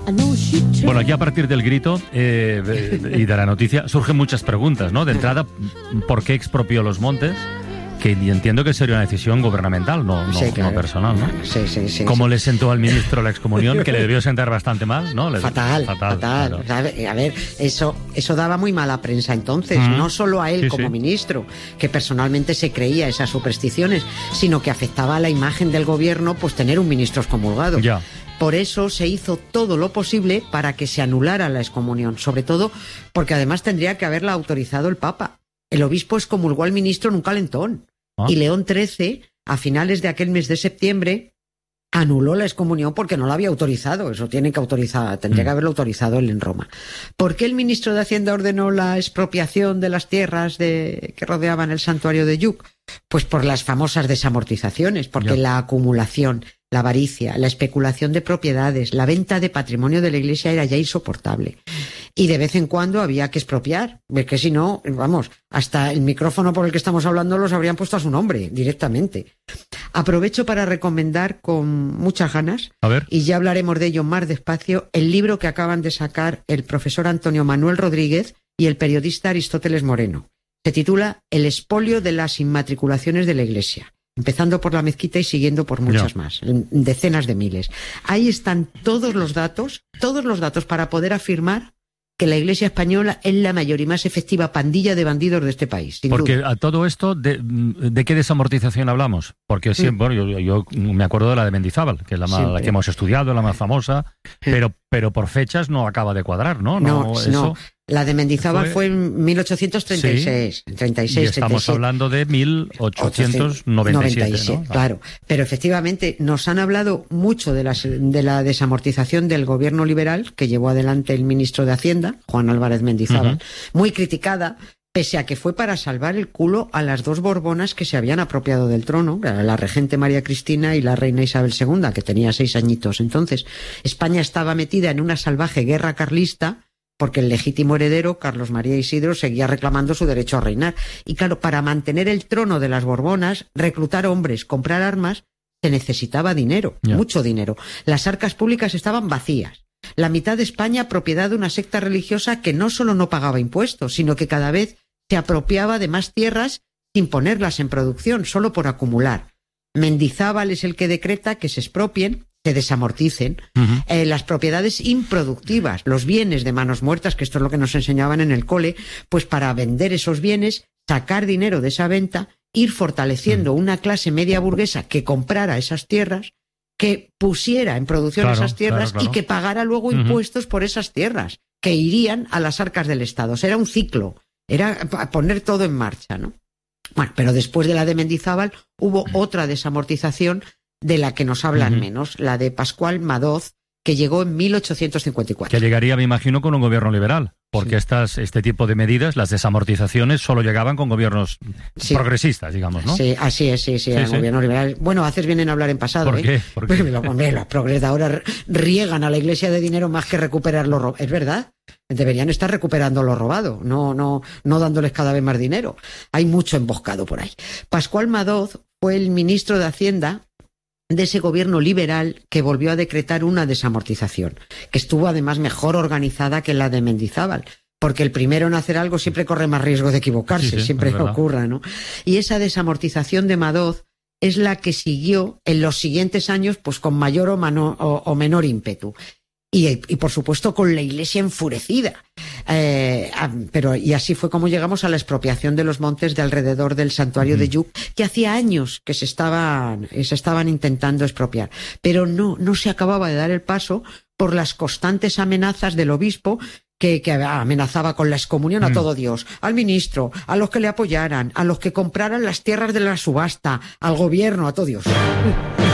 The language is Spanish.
Bueno, aquí a partir del grito y de la noticia surgen muchas preguntas, ¿no? De entrada, ¿por qué expropió los montes? Que ensentiendo que sería una decisión gubernamental, no personal, ¿no? Sí. ¿Cómo le sentó al ministro la excomunión? Que le debió sentar bastante mal, ¿no? Fatal. Claro. A ver, eso daba muy mala prensa entonces, no solo a él como ministro, que personalmente se creía esas supersticiones, sino que afectaba a la imagen del gobierno, pues tener un ministro excomulgado. Ya. Por eso se hizo todo lo posible para que se anulara la excomunión, sobre todo porque además tendría que haberla autorizado el Papa. El obispo excomulgó al ministro en un calentón. Y León XIII, a finales de aquel mes de septiembre, anuló la excomunión porque no la había autorizado. Eso tendría que haberlo autorizado él en Roma. ¿Por qué el ministro de Hacienda ordenó la expropiación de las tierras que rodeaban el santuario de Lluc? Pues por las famosas desamortizaciones, porque la acumulación, la avaricia, la especulación de propiedades, la venta de patrimonio de la Iglesia era ya insoportable. Y de vez en cuando había que expropiar, porque si no, vamos, hasta el micrófono por el que estamos hablando los habrían puesto a su nombre directamente. Aprovecho para recomendar con muchas ganas, y ya hablaremos de ello más despacio, el libro que acaban de sacar el profesor Antonio Manuel Rodríguez y el periodista Aristóteles Moreno. Se titula El expolio de las inmatriculaciones de la Iglesia, empezando por la mezquita y siguiendo por muchas más, decenas de miles. Ahí están todos los datos para poder afirmar que la Iglesia española es la mayor y más efectiva pandilla de bandidos de este país. Porque duda. A todo esto, ¿de qué desamortización hablamos? Porque siempre, yo me acuerdo de la de Mendizábal, que es la que hemos estudiado, la más famosa, pero por fechas no acaba de cuadrar, ¿no? No. La de Mendizábal fue en 1836, en 36, y estamos 37. hablando de 1897, ¿no? Claro, pero efectivamente nos han hablado mucho de la desamortización del gobierno liberal que llevó adelante el ministro de Hacienda, Juan Álvarez Mendizábal, muy criticada, pese a que fue para salvar el culo a las dos Borbonas que se habían apropiado del trono, la regente María Cristina y la reina Isabel II, que tenía 6 añitos. Entonces, España estaba metida en una salvaje guerra carlista, porque el legítimo heredero, Carlos María Isidro, seguía reclamando su derecho a reinar. Y claro, para mantener el trono de las Borbonas, reclutar hombres, comprar armas, se necesitaba dinero, mucho dinero. Las arcas públicas estaban vacías. La mitad de España propiedad de una secta religiosa que no solo no pagaba impuestos, sino que cada vez se apropiaba de más tierras sin ponerlas en producción, solo por acumular. Mendizábal es el que decreta que se expropien, se desamorticen las propiedades improductivas, los bienes de manos muertas, que esto es lo que nos enseñaban en el cole, pues para vender esos bienes, sacar dinero de esa venta, ir fortaleciendo una clase media burguesa que comprara esas tierras, que pusiera en producción esas tierras y que pagara luego impuestos por esas tierras, que irían a las arcas del Estado. O sea, era un ciclo, era poner todo en marcha, ¿no? Bueno, pero después de la de Mendizábal hubo otra desamortización de la que nos hablan menos, la de Pascual Madoz, que llegó en 1854. Que llegaría, me imagino, con un gobierno liberal, porque este tipo de medidas, las desamortizaciones, solo llegaban con gobiernos progresistas, digamos, ¿no? Sí, así es, el gobierno liberal. Bueno, haces bien en hablar en pasado, ¿Por qué? ¿Por qué? Los progresistas ahora riegan a la Iglesia de dinero más que recuperar lo robado. Es verdad, deberían estar recuperando lo robado, no dándoles cada vez más dinero. Hay mucho emboscado por ahí. Pascual Madoz fue el ministro de Hacienda de ese gobierno liberal que volvió a decretar una desamortización, que estuvo además mejor organizada que la de Mendizábal, porque el primero en hacer algo siempre corre más riesgo de equivocarse, siempre ocurra, ¿no? Y esa desamortización de Madoz es la que siguió en los siguientes años, pues con mayor o menor ímpetu. Y por supuesto con la Iglesia enfurecida. Y así fue como llegamos a la expropiación de los montes de alrededor del santuario de Lluc, que hacía años que se estaban intentando expropiar. Pero no se acababa de dar el paso por las constantes amenazas del obispo que amenazaba con la excomunión a todo Dios, al ministro, a los que le apoyaran, a los que compraran las tierras de la subasta, al gobierno, a todo Dios.